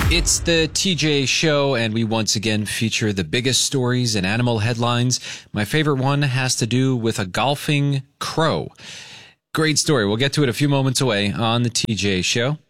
It's the TJ Show, and we once again feature the biggest stories and animal headlines. My favorite one has to do with a golfing crow. Great story. We'll get to it a few moments away on the TJ Show.